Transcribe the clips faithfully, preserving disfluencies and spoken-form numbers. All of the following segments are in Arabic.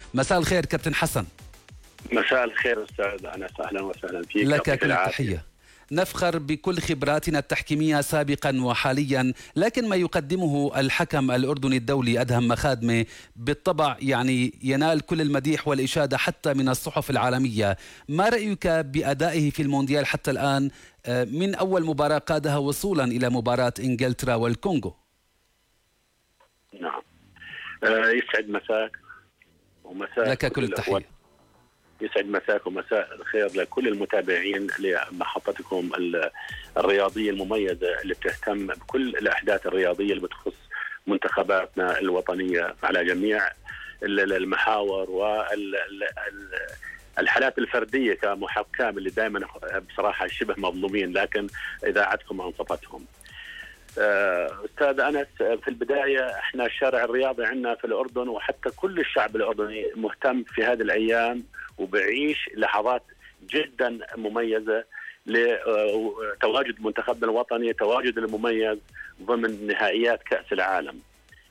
مساء الخير كابتن حسن. مساء الخير أستاذ أنس، أهلا وسهلا فيك. لك كل التحية. نفخر بكل خبراتنا التحكيمية سابقا وحاليا، لكن ما يقدمه الحكم الأردني الدولي أدهم مخادمة بالطبع يعني ينال كل المديح والإشادة حتى من الصحف العالمية. ما رأيك بأدائه في المونديال حتى الآن من أول مباراة قادها وصولا إلى مباراة إنجلترا والكونغو؟ نعم، يسعد مساك ومساء لك كل التحية. يسعد مساك ومساء الخير لكل المتابعين لمحطتكم الرياضية المميزة اللي بتهتم بكل الأحداث الرياضية اللي بتخص منتخباتنا الوطنية على جميع المحاور والحالات الفردية كمحكام اللي دائما بصراحة شبه مظلومين، لكن إذاعتكم أنصفتهم. أستاذ أنس، في البداية احنا الشارع الرياضي عندنا في الأردن وحتى كل الشعب الأردني مهتم في هذه الأيام وبعيش لحظات جدا مميزة لتواجد منتخبنا الوطني، تواجد المميز ضمن نهائيات كأس العالم.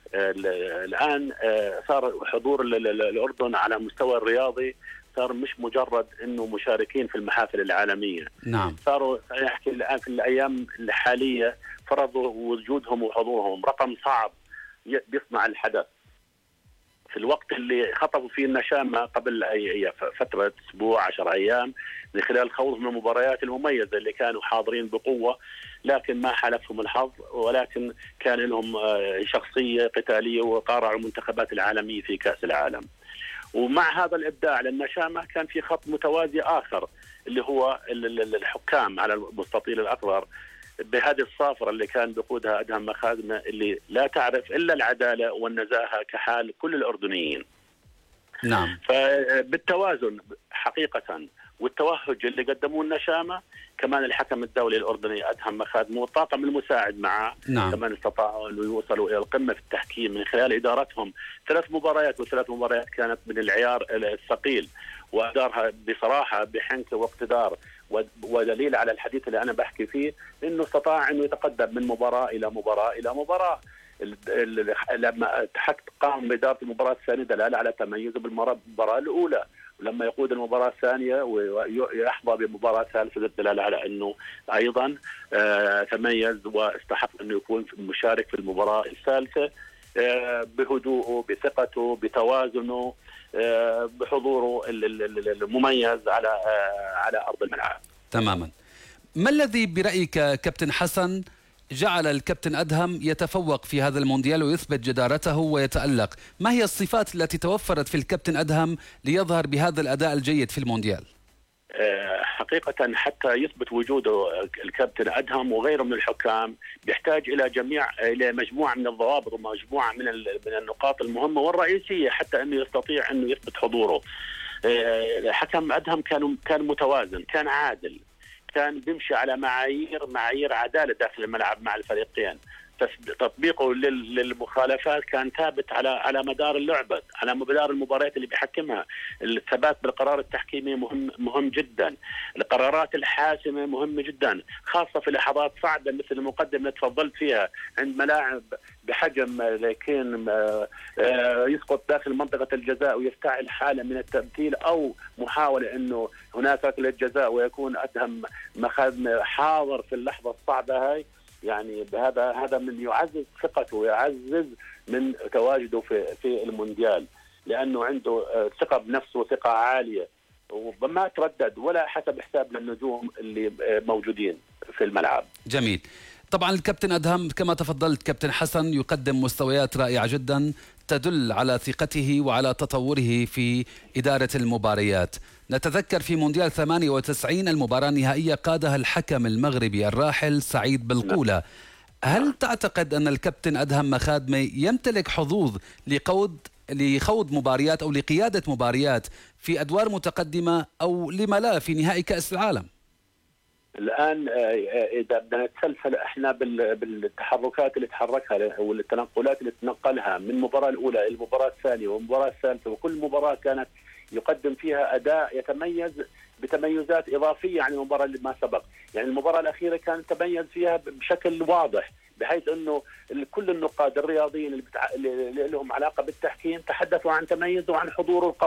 الآن صار حضور الأردن على مستوى الرياضي صار مش مجرد انه مشاركين في المحافل العالمية. نعم. صاروا يحكي الآن في الأيام الحالية فرضوا وجودهم وحضورهم، رقم صعب بيصنع الحدث. في الوقت اللي خطفوا فيه النشامة قبل أي فترة أسبوع عشر أيام من خلال خوضهم المباريات المميزة اللي كانوا حاضرين بقوة، لكن ما حالفهم الحظ، ولكن كان لهم شخصية قتالية وقارعوا المنتخبات العالمية في كأس العالم. ومع هذا الإبداع للنشامة كان في خط متوازي آخر اللي هو الحكام على المستطيل الأكبر بهذه الصافرة اللي كان بقودها أدهم مخادمة اللي لا تعرف إلا العدالة والنزاهة كحال كل الأردنيين. نعم. فبالتوازن حقيقة والتوهج اللي قدموه النشامة، كمان الحكم الدولي الأردني أدهم مخادمة والطاقم المساعد معه نعم. كمان استطاعوا أن يوصلوا إلى القمة في التحكيم من خلال إدارتهم. ثلاث مباريات وثلاث مباريات كانت من العيار الثقيل وأدارها بصراحة بحنكة واقتدار، ودليل على الحديث اللي أنا بحكي فيه إنه استطاع أنه يتقدم من مباراة إلى مباراة إلى مباراة. لما تحت قام بإدارة المباراة الثانية دلالة على تميزه بالمباراة الأولى، ولما يقود المباراة الثانية ويحظى بمباراة ثالثة دلالة على أنه أيضا آه تميز واستحق أنه يكون مشارك في المباراة الثالثة آه بهدوءه، بثقته، بتوازنه، آه بحضوره المميز على آه على أرض الملعب. تماما. ما الذي برأيك كابتن حسن جعل الكابتن أدهم يتفوق في هذا المونديال ويثبت جدارته ويتألق؟ ما هي الصفات التي توفرت في الكابتن أدهم ليظهر بهذا الأداء الجيد في المونديال؟ حقيقة حتى يثبت وجوده الكابتن أدهم وغيره من الحكام بيحتاج إلى جميع إلى مجموعة من الضوابط ومجموعة من من النقاط المهمة والرئيسية حتى أنه يستطيع أنه يثبت حضوره. حكم أدهم كان كان متوازن، كان عادل، كان بيمشي على معايير معايير عدالة داخل الملعب مع الفريقين. تطبيقه للمخالفات كان ثابت على على مدار اللعبة، على مدار المباريات اللي بيحكمها. الثبات بالقرار التحكيمي مهم مهم جدا. القرارات الحاسمة مهمة جدا، خاصة في لحظات صعبة مثل المقدمة اللي تفضلت فيها عند ملاعب بحجم لكن يسقط داخل منطقة الجزاء ويفتعل حالة من التمثيل أو محاولة أنه هناك ركلة جزاء ويكون أدهم مخادمة حاضر في اللحظة الصعبة هاي. يعني بهذا هذا من يعزز ثقته ويعزز من تواجده في في المونديال، لأنه عنده ثقة بنفسه وثقة عالية وما تردد ولا حسب حساب للنجوم اللي موجودين في الملعب. جميل. طبعا الكابتن أدهم كما تفضلت كابتن حسن يقدم مستويات رائعة جدا تدل على ثقته وعلى تطوره في إدارة المباريات. نتذكر في مونديال ثمانية وتسعين المباراة النهائية قادها الحكم المغربي الراحل سعيد بلقولة. هل تعتقد أن الكابتن أدهم مخادمة يمتلك حظوظ لقود لخوض مباريات أو لقيادة مباريات في أدوار متقدمة أو لما لا في نهائي كأس العالم؟ الآن إذا بدنا نتسلسل إحنا بالتحركات اللي تحركها والتنقلات اللي تنقلها من المباراة الأولى إلى المباراة الثانية والمباراة الثالثة، وكل مباراة كانت يقدم فيها أداء يتميز بتميزات إضافية عن المباراة اللي ما سبق. يعني المباراة الأخيرة كان تميز فيها بشكل واضح، بحيث أنه كل النقاد الرياضيين اللي, بتع... اللي لهم علاقة بالتحكيم تحدثوا عن تميزه وعن حضوره